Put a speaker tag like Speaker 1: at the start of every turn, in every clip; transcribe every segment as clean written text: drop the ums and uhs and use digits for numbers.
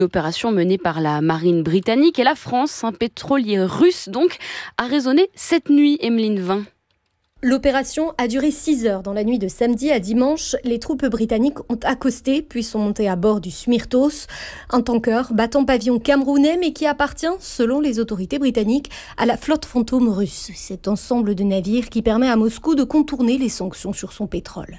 Speaker 1: Opération menée par la marine britannique et la France, un pétrolier russe donc, a résonné cette nuit, Emeline Vin.
Speaker 2: L'opération a duré 6 heures. Dans la nuit de samedi à dimanche, les troupes britanniques ont accosté puis sont montées à bord du Smyrtos, un tanker battant pavillon camerounais mais qui appartient, selon les autorités britanniques, à la flotte fantôme russe. Cet ensemble de navires qui permet à Moscou de contourner les sanctions sur son pétrole.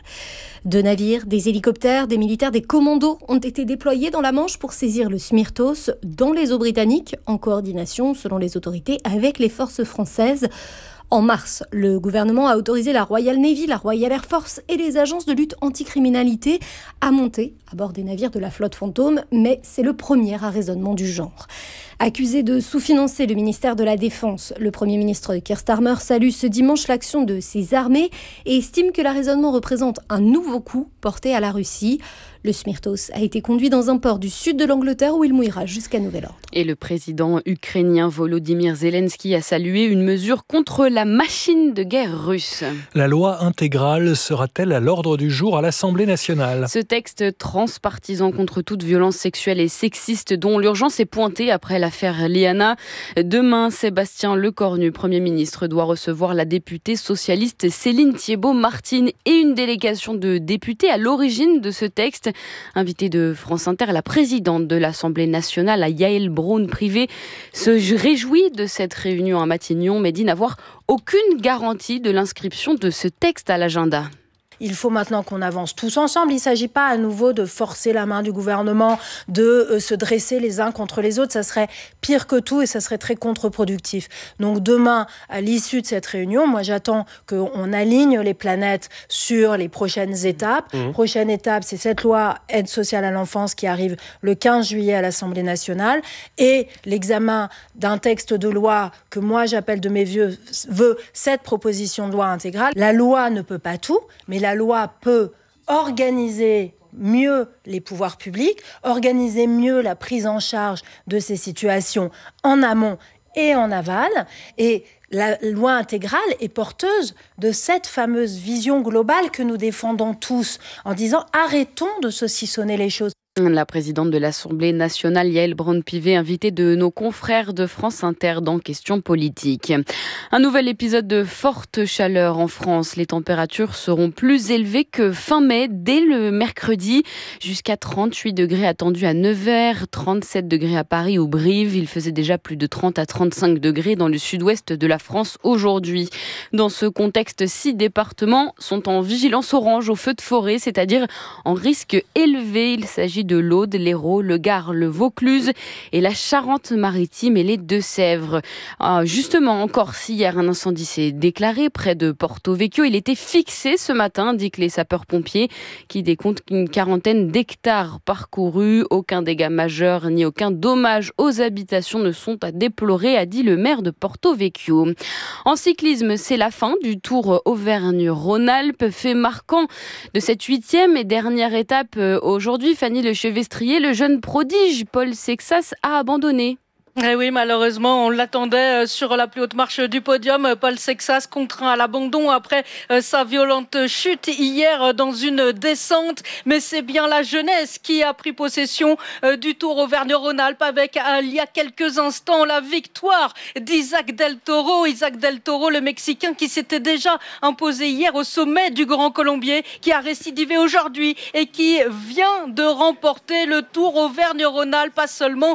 Speaker 2: 2 navires, des hélicoptères, des militaires, des commandos ont été déployés dans la Manche pour saisir le Smyrtos dans les eaux britanniques, en coordination, selon les autorités, avec les forces françaises. En mars, le gouvernement a autorisé la Royal Navy, la Royal Air Force et les agences de lutte anticriminalité à monter à bord des navires de la flotte fantôme, mais c'est le premier arraisonnement du genre. Accusé de sous-financer le ministère de la Défense, le Premier ministre Keir Starmer salue ce dimanche l'action de ses armées et estime que l'arraisonnement représente un nouveau coup porté à la Russie. Le Smyrtos a été conduit dans un port du sud de l'Angleterre où il mouillera jusqu'à nouvel ordre.
Speaker 1: Et le président ukrainien Volodymyr Zelensky a salué une mesure contre la machine de guerre russe.
Speaker 3: La loi intégrale sera-t-elle à l'ordre du jour à l'Assemblée nationale ?
Speaker 1: Ce texte transpartisan contre toute violence sexuelle et sexiste dont l'urgence est pointée après l'affaire Liana. Demain, Sébastien Lecornu, Premier ministre, doit recevoir la députée socialiste Céline Thiébaut-Martin et une délégation de députés à l'origine de ce texte. Invitée de France Inter, la présidente de l'Assemblée nationale, Yaël Braun-Pivet, se réjouit de cette réunion à Matignon, mais dit n'avoir aucune garantie de l'inscription de ce texte à l'agenda.
Speaker 4: Il faut maintenant qu'on avance tous ensemble. Il ne s'agit pas à nouveau de forcer la main du gouvernement, de se dresser les uns contre les autres. Ça serait pire que tout et ça serait très contre-productif. Donc demain, à l'issue de cette réunion, moi j'attends qu'on aligne les planètes sur les prochaines étapes. Prochaine étape, c'est cette loi aide sociale à l'enfance qui arrive le 15 juillet à l'Assemblée nationale et l'examen d'un texte de loi que moi j'appelle de mes voeux cette proposition de loi intégrale. La loi ne peut pas tout, mais la loi peut organiser mieux les pouvoirs publics, organiser mieux la prise en charge de ces situations en amont et en aval. Et la loi intégrale est porteuse de cette fameuse vision globale que nous défendons tous en disant arrêtons de saucissonner les choses.
Speaker 1: La présidente de l'Assemblée nationale, Yaël Braun-Pivet, invitée de nos confrères de France Inter dans Questions politiques. Un nouvel épisode de forte chaleur en France. Les températures seront plus élevées que fin mai dès le mercredi. Jusqu'à 38 degrés attendus à Nevers, 37 degrés à Paris ou Brive. Il faisait déjà plus de 30 à 35 degrés dans le sud-ouest de la France aujourd'hui. Dans ce contexte, 6 départements sont en vigilance orange au feu de forêt, c'est-à-dire en risque élevé. Il s'agit de l'Aude, l'Hérault, le Gard, le Vaucluse et la Charente-Maritime et les Deux-Sèvres. Justement, en Corse, hier, un incendie s'est déclaré près de Porto Vecchio. Il était fixé ce matin, indiquent les sapeurs-pompiers, qui décomptent une 40aine d'hectares parcourus. Aucun dégât majeur ni aucun dommage aux habitations ne sont à déplorer, a dit le maire de Porto Vecchio. En cyclisme, c'est la fin du Tour Auvergne-Rhône-Alpes, fait marquant de cette 8e et dernière étape aujourd'hui. Fanny Le Chevestrier, le jeune prodige Paul Sexas a abandonné.
Speaker 5: Eh oui, malheureusement, on l'attendait sur la plus haute marche du podium. Paul Sexas contraint à l'abandon après sa violente chute hier dans une descente. Mais c'est bien la jeunesse qui a pris possession du Tour Auvergne-Rhône-Alpes avec, il y a quelques instants, la victoire d'Isaac Del Toro. Isaac Del Toro, le Mexicain qui s'était déjà imposé hier au sommet du Grand Colombier, qui a récidivé aujourd'hui et qui vient de remporter le Tour Auvergne-Rhône-Alpes à seulement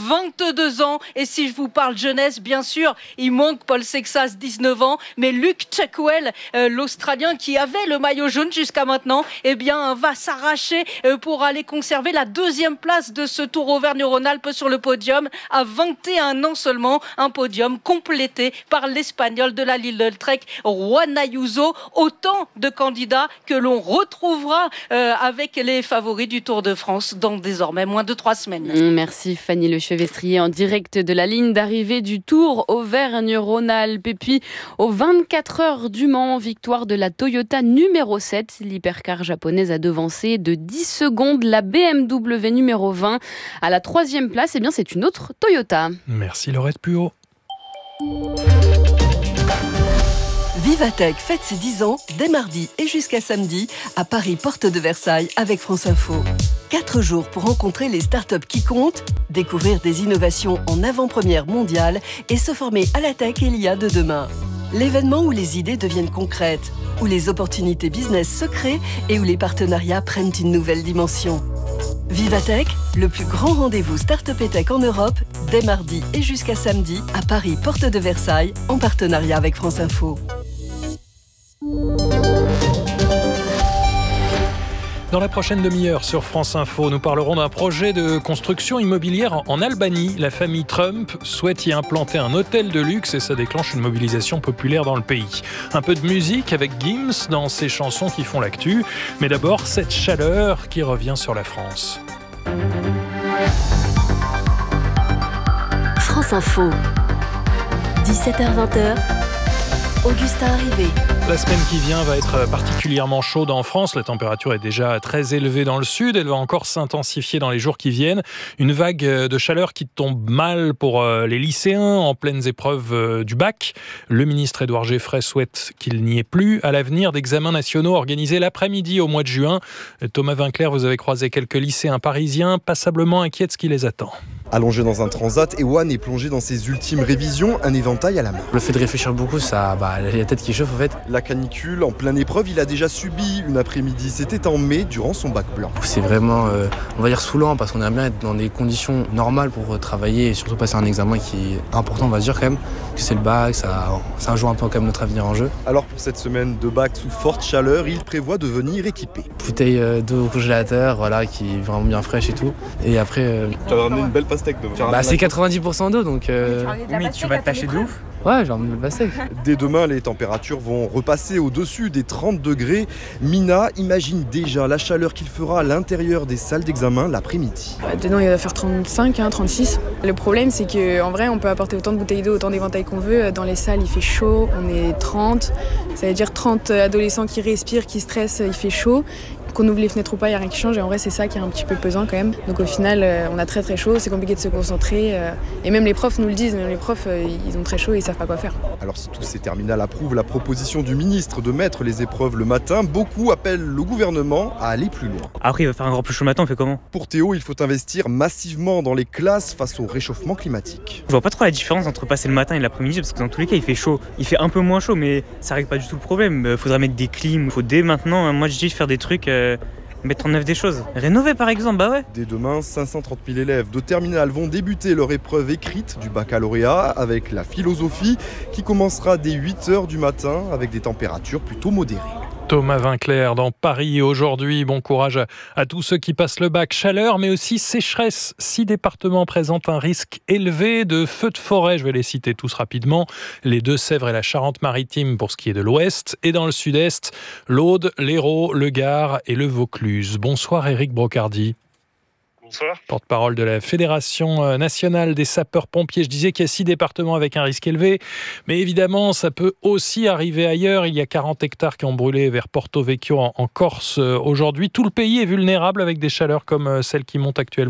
Speaker 5: 22 ans. Et si je vous parle jeunesse, bien sûr, il manque Paul Sexas, 19 ans, mais Luke Checkwell, l'Australien qui avait le maillot jaune jusqu'à maintenant, eh bien, va s'arracher pour aller conserver la 2e place de ce Tour Auvergne-Rhône-Alpes sur le podium à 21 ans seulement. Un podium complété par l'Espagnol de la Lidl Trek, Juan Ayuso. Autant de candidats que l'on retrouvera avec les favoris du Tour de France dans désormais moins de 3 semaines.
Speaker 1: Merci Fanny Le Chevestrier en direct de la ligne d'arrivée du Tour Auvergne-Rhône-Alpes. Et puis, aux 24 heures du Mans, victoire de la Toyota numéro 7. L'hypercar japonaise a devancé de 10 secondes la BMW numéro 20. À la 3e place, eh bien, c'est une autre Toyota.
Speaker 3: Merci Laurette Puot.
Speaker 6: Vivatech fête ses 10 ans dès mardi et jusqu'à samedi à Paris, porte de Versailles avec France Info. 4 jours pour rencontrer les startups qui comptent, découvrir des innovations en avant-première mondiale et se former à la tech et l'IA de demain. L'événement où les idées deviennent concrètes, où les opportunités business se créent et où les partenariats prennent une nouvelle dimension. Vivatech, le plus grand rendez-vous Start-up et Tech en Europe, dès mardi et jusqu'à samedi à Paris, porte de Versailles, en partenariat avec France Info.
Speaker 3: Dans la prochaine demi-heure sur France Info, nous parlerons d'un projet de construction immobilière en Albanie. La famille Trump souhaite y implanter un hôtel de luxe et ça déclenche une mobilisation populaire dans le pays. Un peu de musique avec Gims dans ses chansons qui font l'actu. Mais d'abord, cette chaleur qui revient sur la France.
Speaker 6: France Info, 17h-20h, Augustin Arrivé.
Speaker 3: La semaine qui vient va être particulièrement chaude en France. La température est déjà très élevée dans le sud. Elle va encore s'intensifier dans les jours qui viennent. Une vague de chaleur qui tombe mal pour les lycéens en pleines épreuves du bac. Le ministre Édouard Geffray souhaite qu'il n'y ait plus à l'avenir d'examens nationaux organisés l'après-midi au mois de juin. Thomas Vinclair, vous avez croisé quelques lycéens parisiens passablement inquiets de ce qui les attend.
Speaker 7: Allongé dans un transat, Ewan est plongé dans ses ultimes révisions, un éventail à la main.
Speaker 8: Le fait de réfléchir beaucoup, ça, il y a la tête qui chauffe en fait.
Speaker 7: La canicule, en pleine épreuve, il a déjà subi une après-midi. C'était en mai, durant son bac blanc.
Speaker 8: C'est vraiment, on va dire, saoulant parce qu'on aimerait bien être dans des conditions normales pour travailler et surtout passer un examen qui est important, on va dire quand même. Que c'est le bac, ça joue un peu quand même notre avenir en jeu.
Speaker 7: Alors pour cette semaine de bac sous forte chaleur, il prévoit de venir équipé.
Speaker 8: Bouteille d'eau au congélateur, voilà, qui est vraiment bien fraîche et tout. Et après...
Speaker 7: Tu vas ramener une belle pastèque demain.
Speaker 8: C'est 90% d'eau donc...
Speaker 9: Mais tu vas te tâcher de ouf.
Speaker 8: Ouais, j'ai ramené le pastèque.
Speaker 7: Dès demain, les températures vont repasser au-dessus des 30 degrés. Mina imagine déjà la chaleur qu'il fera à l'intérieur des salles d'examen l'après-midi.
Speaker 10: Dedans, il va faire 35, 36. Le problème, c'est qu'en vrai, on peut apporter autant de bouteilles d'eau, autant d'éventails qu'on veut. Dans les salles, il fait chaud, on est 30. Ça veut dire 30 adolescents qui respirent, qui stressent, il fait chaud. Qu'on ouvre les fenêtres ou pas, il n'y a rien qui change. Et en vrai, c'est ça qui est un petit peu pesant quand même. Donc au final, on a très très chaud, c'est compliqué de se concentrer. Et même les profs nous le disent, même les profs, ils ont très chaud et ils ne savent pas quoi faire.
Speaker 7: Alors si tous ces terminales approuvent la proposition du ministre de mettre les épreuves le matin, beaucoup appellent le gouvernement à aller plus loin.
Speaker 9: Après, il va faire un grand plus chaud le matin, on fait comment ?
Speaker 7: Pour Théo, il faut investir massivement dans les classes face au réchauffement climatique.
Speaker 9: Je vois pas trop la différence entre passer le matin et l'après-midi parce que dans tous les cas, il fait chaud. Il fait un peu moins chaud, mais ça règle pas du tout le problème. Faudrait mettre des clims, il faut dès maintenant, moi je dis faire des trucs... mettre en œuvre des choses. Rénover par exemple, bah ouais.
Speaker 7: Dès demain, 530 000 élèves de terminale vont débuter leur épreuve écrite du baccalauréat avec la philosophie qui commencera dès 8h du matin avec des températures plutôt modérées.
Speaker 3: Thomas Vinclair dans Paris aujourd'hui. Bon courage à tous ceux qui passent le bac. Chaleur, mais aussi sécheresse. 6 départements présentent un risque élevé de feux de forêt. Je vais les citer tous rapidement. Les Deux-Sèvres et la Charente-Maritime pour ce qui est de l'ouest. Et dans le sud-est, l'Aude, l'Hérault, le Gard et le Vaucluse. Bonsoir Éric Brocardi.
Speaker 11: Bonsoir.
Speaker 3: Porte-parole de la Fédération nationale des sapeurs-pompiers. Je disais qu'il y a 6 départements avec un risque élevé, mais évidemment, ça peut aussi arriver ailleurs. Il y a 40 hectares qui ont brûlé vers Porto Vecchio en Corse aujourd'hui. Tout le pays est vulnérable avec des chaleurs comme celles qui montent actuellement ?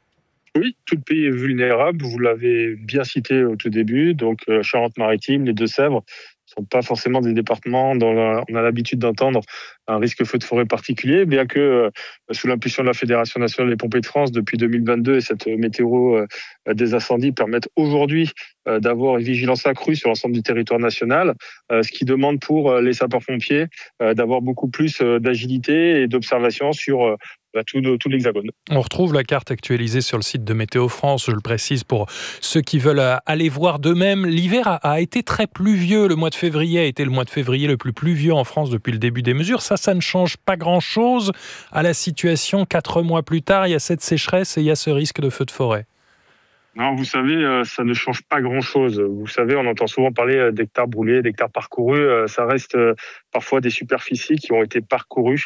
Speaker 11: Oui, tout le pays est vulnérable. Vous l'avez bien cité au tout début. Donc, Charente-Maritime, les Deux-Sèvres ne sont pas forcément des départements dont on a l'habitude d'entendre un risque feu de forêt particulier, bien que sous l'impulsion de la Fédération nationale des pompiers de France depuis 2022 et cette météo des incendies permettent aujourd'hui d'avoir une vigilance accrue sur l'ensemble du territoire national, ce qui demande pour les sapeurs-pompiers d'avoir beaucoup plus d'agilité et d'observation sur tout l'Hexagone.
Speaker 3: On retrouve la carte actualisée sur le site de Météo France, je le précise pour ceux qui veulent aller voir d'eux-mêmes. L'hiver a été très pluvieux. Le mois de février a été le mois de février le plus pluvieux en France depuis le début des mesures. Ça ne change pas grand-chose à la situation. 4 mois plus tard, il y a cette sécheresse et il y a ce risque de feu de forêt.
Speaker 11: Non, vous savez, ça ne change pas grand-chose. Vous savez, on entend souvent parler d'hectares brûlés, d'hectares parcourus. Ça reste parfois des superficies qui ont été parcourues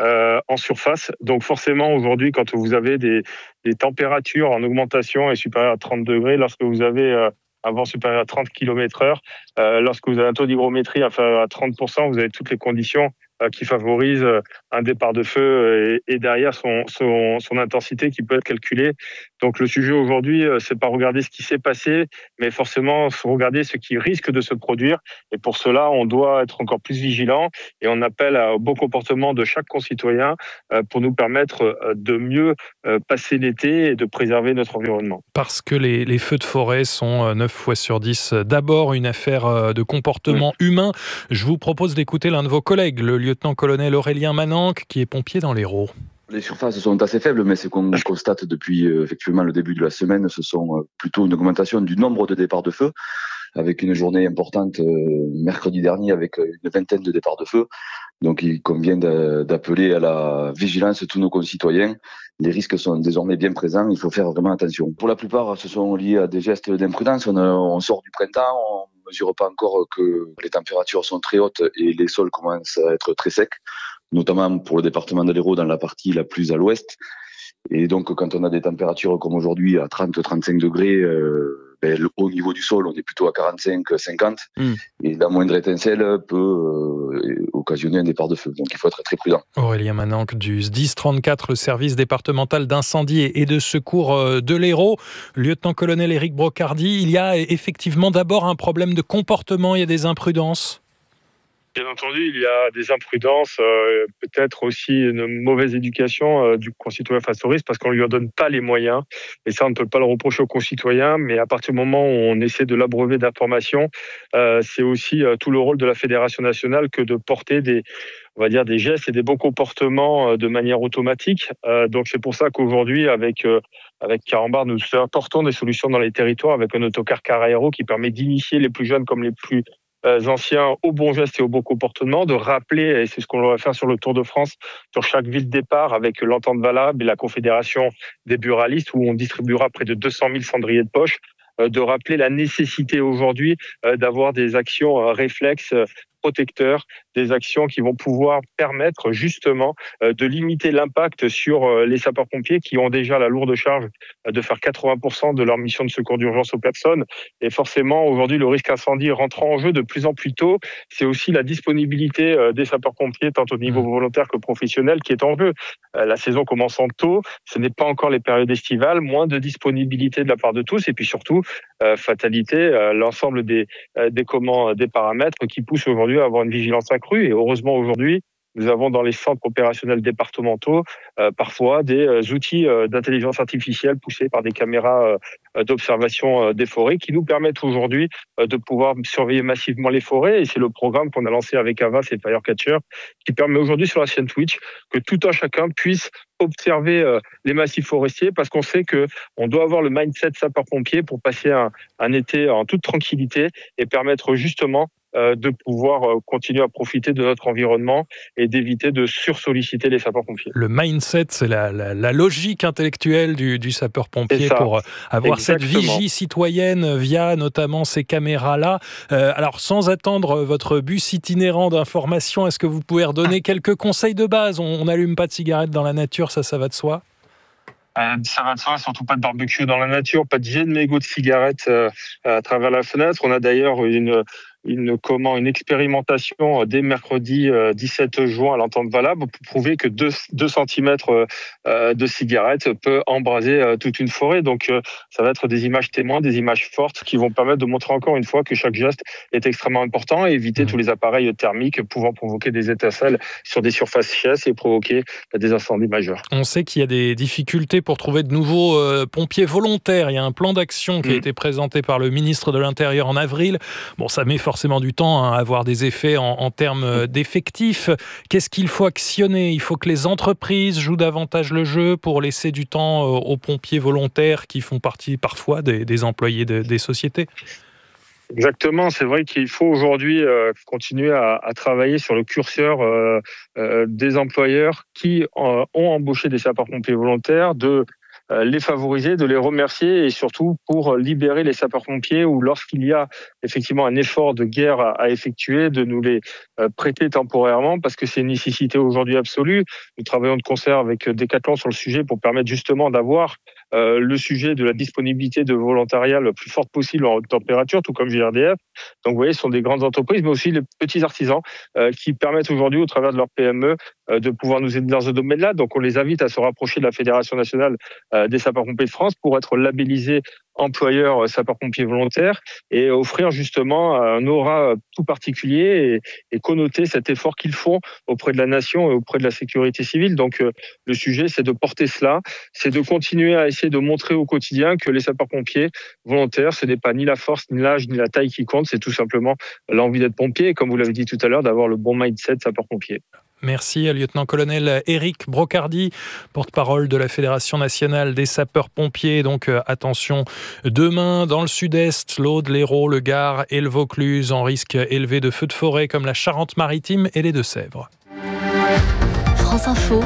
Speaker 11: en surface. Donc forcément, aujourd'hui, quand vous avez des températures en augmentation et supérieures à 30 degrés, lorsque vous avez un vent supérieur à 30 km/h, lorsque vous avez un taux d'hygrométrie inférieur à 30%, vous avez toutes les conditions qui favorise un départ de feu et derrière son intensité qui peut être calculée. Donc le sujet aujourd'hui, c'est pas regarder ce qui s'est passé, mais forcément regarder ce qui risque de se produire. Et pour cela, on doit être encore plus vigilant et on appelle au bon comportement de chaque concitoyen pour nous permettre de mieux passer l'été et de préserver notre environnement.
Speaker 3: Parce que les feux de forêt sont 9 fois sur 10 d'abord une affaire de comportement humain. Je vous propose d'écouter l'un de vos collègues, le lieutenant-colonel Aurélien Mananque, qui est pompier dans l'Hérault.
Speaker 12: Les surfaces sont assez faibles, mais ce qu'on constate depuis effectivement le début de la semaine, ce sont plutôt une augmentation du nombre de départs de feu, avec une journée importante mercredi dernier avec une vingtaine de départs de feu. Donc il convient d'appeler à la vigilance tous nos concitoyens. Les risques sont désormais bien présents, il faut faire vraiment attention. Pour la plupart, ce sont liés à des gestes d'imprudence. On sort du printemps, on ne mesure pas encore que les températures sont très hautes et les sols commencent à être très secs, notamment pour le département de l'Hérault dans la partie la plus à l'ouest. Et donc quand on a des températures comme aujourd'hui à 30-35 degrés, au niveau du sol, on est plutôt à 45-50 et la moindre étincelle peut occasionner un départ de feu. Donc il faut être très prudent.
Speaker 3: Aurélien Mananque du SDIS 34, le service départemental d'incendie et de secours de l'Hérault. Lieutenant-colonel Éric Brocardi, il y a effectivement d'abord un problème de comportement, il y a des imprudences.
Speaker 11: Bien entendu, il y a des imprudences, peut-être aussi une mauvaise éducation du concitoyen face au risque parce qu'on ne lui en donne pas les moyens. Et ça, on ne peut pas le reprocher aux concitoyens, mais à partir du moment où on essaie de l'abreuver d'informations, c'est aussi tout le rôle de la Fédération nationale que de porter des gestes et des bons comportements de manière automatique. Donc c'est pour ça qu'aujourd'hui, avec Carambar, nous apportons des solutions dans les territoires avec un autocar car aéro qui permet d'initier les plus jeunes comme les plus anciens aux bons gestes et au bon comportement, de rappeler, et c'est ce qu'on va faire sur le Tour de France, sur chaque ville départ avec l'Entente Valable et la Confédération des buralistes où on distribuera près de 200 000 cendriers de poche, de rappeler la nécessité aujourd'hui d'avoir des actions réflexes protecteurs, des actions qui vont pouvoir permettre justement de limiter l'impact sur les sapeurs-pompiers qui ont déjà la lourde charge de faire 80% de leur mission de secours d'urgence aux personnes. Et forcément, aujourd'hui, le risque incendie rentrant en jeu de plus en plus tôt, c'est aussi la disponibilité des sapeurs-pompiers, tant au niveau volontaire que professionnel, qui est en jeu. La saison commençant tôt, ce n'est pas encore les périodes estivales, moins de disponibilité de la part de tous, et puis surtout, fatalité, l'ensemble des paramètres qui poussent aujourd'hui à avoir une vigilance accrue. Et heureusement, aujourd'hui, nous avons dans les centres opérationnels départementaux parfois des outils d'intelligence artificielle poussés par des caméras d'observation des forêts qui nous permettent aujourd'hui de pouvoir surveiller massivement les forêts. Et c'est le programme qu'on a lancé avec Avas et Firecatcher qui permet aujourd'hui sur la chaîne Twitch que tout un chacun puisse observer les massifs forestiers parce qu'on sait qu'on doit avoir le mindset sapeur-pompier pour passer un été en toute tranquillité et permettre justement de pouvoir continuer à profiter de notre environnement et d'éviter de sursolliciter les sapeurs-pompiers.
Speaker 3: Le mindset, c'est la logique intellectuelle du sapeur-pompier pour avoir cette vigie citoyenne via notamment ces caméras-là. Alors, sans attendre votre bus itinérant d'information, est-ce que vous pouvez redonner quelques conseils de base ? On n'allume pas de cigarettes dans la nature, ça va de soi ?
Speaker 11: Ça va de soi, surtout pas de barbecue dans la nature, pas de jet de mégots de cigarettes à travers la fenêtre. On a d'ailleurs une expérimentation dès mercredi 17 juin à l'Entente Valable pour prouver que 2 cm de cigarette peut embraser toute une forêt. Donc ça va être des images témoins, des images fortes qui vont permettre de montrer encore une fois que chaque geste est extrêmement important et éviter tous les appareils thermiques pouvant provoquer des étincelles sur des surfaces chasses et provoquer des incendies majeurs.
Speaker 3: On sait qu'il y a des difficultés pour trouver de nouveaux pompiers volontaires. Il y a un plan d'action qui a été présenté par le ministre de l'Intérieur en avril. Bon, ça met forcément du temps à avoir des effets en termes d'effectifs. Qu'est-ce qu'il faut actionner ? Il faut que les entreprises jouent davantage le jeu pour laisser du temps aux pompiers volontaires qui font partie parfois des employés des sociétés.
Speaker 11: Exactement, c'est vrai qu'il faut aujourd'hui continuer à travailler sur le curseur des employeurs qui ont embauché des sapeurs-pompiers volontaires, de les favoriser, de les remercier et surtout pour libérer les sapeurs-pompiers ou lorsqu'il y a effectivement un effort de guerre à effectuer, de nous les prêter temporairement parce que c'est une nécessité aujourd'hui absolue. Nous travaillons de concert avec Decathlon sur le sujet pour permettre justement d'avoir le sujet de la disponibilité de volontariat le plus forte possible en haute température, tout comme GRDF. Donc vous voyez, ce sont des grandes entreprises, mais aussi les petits artisans qui permettent aujourd'hui, au travers de leur PME, de pouvoir nous aider dans ce domaine-là. Donc on les invite à se rapprocher de la Fédération nationale des sapeurs-pompiers de France pour être labellisés employeurs sapeurs-pompiers volontaires et offrir justement un aura tout particulier et connoter cet effort qu'ils font auprès de la nation et auprès de la sécurité civile. Donc le sujet, c'est de porter cela, c'est de continuer à essayer de montrer au quotidien que les sapeurs-pompiers volontaires, ce n'est pas ni la force, ni l'âge, ni la taille qui compte, c'est tout simplement l'envie d'être pompier et, comme vous l'avez dit tout à l'heure, d'avoir le bon mindset sapeur-pompier.
Speaker 3: Merci, lieutenant-colonel Éric Brocardi, porte-parole de la Fédération nationale des sapeurs-pompiers. Donc attention, demain dans le sud-est, l'Aude, l'Hérault, le Gard et le Vaucluse en risque élevé de feux de forêt comme la Charente-Maritime et les Deux-Sèvres.
Speaker 13: France Info,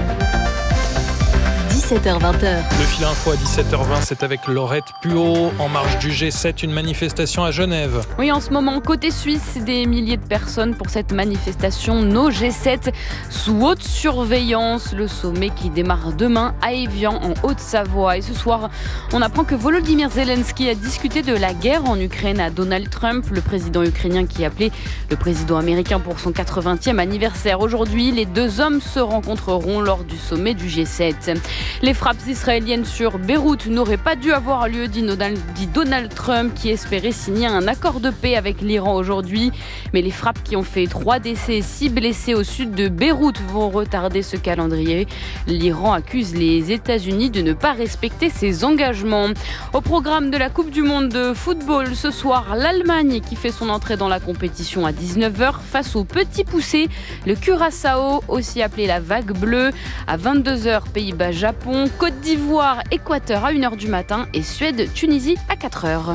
Speaker 13: 17h-20h.
Speaker 3: Le fil info à 17h20, c'est avec Laurette Puot. En marge du G7, une manifestation à Genève.
Speaker 1: Oui, en ce moment, côté suisse, des milliers de personnes pour cette manifestation No G7 sous haute surveillance. Le sommet qui démarre demain à Évian, en Haute-Savoie. Et ce soir, on apprend que Volodymyr Zelensky a discuté de la guerre en Ukraine à Donald Trump, le président ukrainien qui a appelé le président américain pour son 80e anniversaire. Aujourd'hui, les deux hommes se rencontreront lors du sommet du G7. Les frappes israéliennes sur Beyrouth n'auraient pas dû avoir lieu, dit Donald Trump, qui espérait signer un accord de paix avec l'Iran aujourd'hui. Mais les frappes qui ont fait 3 décès et 6 blessés au sud de Beyrouth vont retarder ce calendrier. L'Iran accuse les États-Unis de ne pas respecter ses engagements. Au programme de la Coupe du Monde de football, ce soir, l'Allemagne qui fait son entrée dans la compétition à 19h face au petit poussé, le Curaçao, aussi appelé la vague bleue. À 22h, Pays-Bas-Japon, Côte d'Ivoire, Équateur à 1h du matin et Suède-Tunisie à 4h.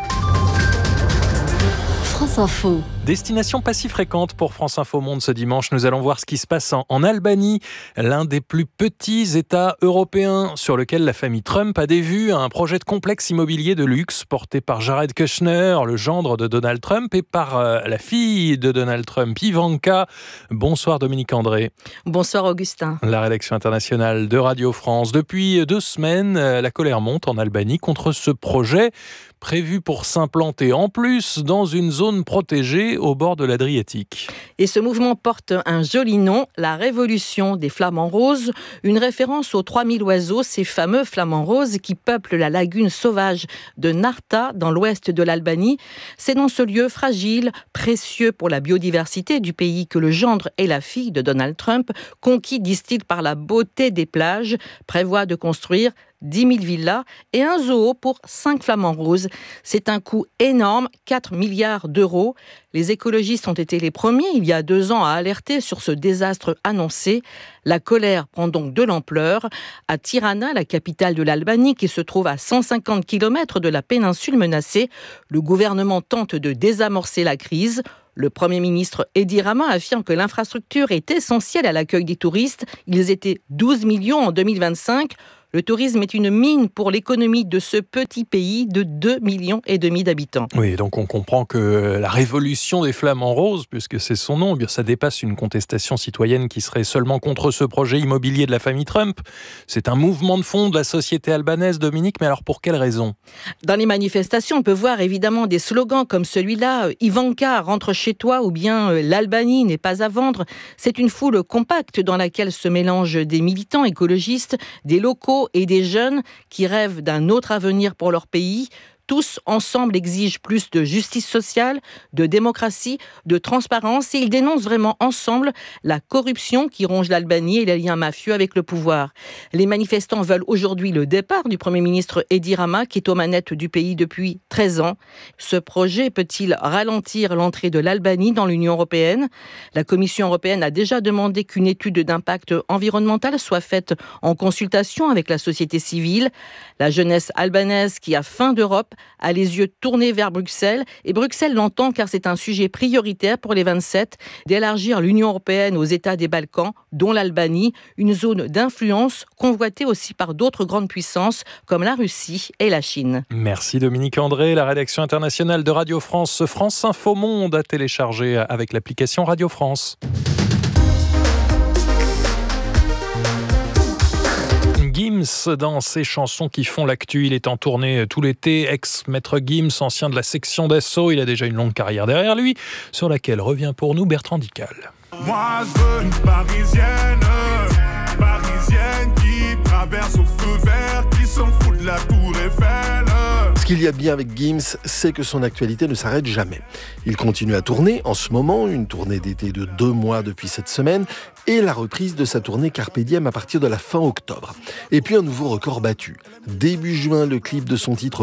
Speaker 13: France Info.
Speaker 3: Destination pas si fréquente pour France Info Monde ce dimanche. Nous allons voir ce qui se passe en Albanie, l'un des plus petits États européens sur lequel la famille Trump a des vues. Un projet de complexe immobilier de luxe porté par Jared Kushner, le gendre de Donald Trump, et par la fille de Donald Trump, Ivanka. Bonsoir Dominique André.
Speaker 14: Bonsoir Augustin.
Speaker 3: La rédaction internationale de Radio France. Depuis 2 semaines, la colère monte en Albanie contre ce projet prévu pour s'implanter en plus dans une zone protégée au bord de l'Adriatique.
Speaker 14: Et ce mouvement porte un joli nom, la Révolution des Flamants Roses, une référence aux 3000 oiseaux, ces fameux flamants roses qui peuplent la lagune sauvage de Narta dans l'ouest de l'Albanie. C'est dans ce lieu fragile, précieux pour la biodiversité du pays que le gendre et la fille de Donald Trump, conquis, disent-ils, par la beauté des plages, prévoient de construire 10 000 villas et un zoo pour 5 flamants roses. C'est un coût énorme, 4 milliards d'euros. Les écologistes ont été les premiers, il y a 2 ans, à alerter sur ce désastre annoncé. La colère prend donc de l'ampleur. À Tirana, la capitale de l'Albanie, qui se trouve à 150 km de la péninsule menacée, le gouvernement tente de désamorcer la crise. Le Premier ministre Edi Rama affirme que l'infrastructure est essentielle à l'accueil des touristes. Ils étaient 12 millions en 2025. Le tourisme est une mine pour l'économie de ce petit pays de 2,5 millions d'habitants.
Speaker 3: Oui, donc on comprend que la révolution des flamants roses, puisque c'est son nom, ça dépasse une contestation citoyenne qui serait seulement contre ce projet immobilier de la famille Trump. C'est un mouvement de fond de la société albanaise, Dominique, mais alors pour quelle raison ?
Speaker 14: Dans les manifestations, on peut voir évidemment des slogans comme celui-là, « Ivanka, rentre chez toi » ou bien « L'Albanie n'est pas à vendre ». C'est une foule compacte dans laquelle se mélangent des militants écologistes, des locaux et des jeunes qui rêvent d'un autre avenir pour leur pays. Tous ensemble exigent plus de justice sociale, de démocratie, de transparence et ils dénoncent vraiment ensemble la corruption qui ronge l'Albanie et les liens mafieux avec le pouvoir. Les manifestants veulent aujourd'hui le départ du Premier ministre Edi Rama qui est aux manettes du pays depuis 13 ans. Ce projet peut-il ralentir l'entrée de l'Albanie dans l'Union européenne ? La Commission européenne a déjà demandé qu'une étude d'impact environnemental soit faite en consultation avec la société civile. La jeunesse albanaise qui a faim d'Europe a les yeux tournés vers Bruxelles. Et Bruxelles l'entend car c'est un sujet prioritaire pour les 27 d'élargir l'Union européenne aux États des Balkans, dont l'Albanie, une zone d'influence convoitée aussi par d'autres grandes puissances comme la Russie et la Chine.
Speaker 3: Merci Dominique André. La rédaction internationale de Radio France, France Info Monde, à télécharger avec l'application Radio France. Gims Gims dans ses chansons qui font l'actu. Il est en tournée tout l'été. Ex-maître Gims, ancien de la section d'assaut. Il a déjà une longue carrière derrière lui, sur laquelle revient pour nous Bertrand Dical.
Speaker 15: Moi je veux une parisienne qui traverse au feu vert, qui s'en fout de la tour Eiffel.
Speaker 16: Ce qu'il y a de bien avec Gims, c'est que son actualité ne s'arrête jamais. Il continue à tourner en ce moment, une tournée d'été de 2 mois depuis cette semaine, et la reprise de sa tournée Carpe Diem à partir de la fin octobre. Et puis un nouveau record battu. Début juin, le clip de son titre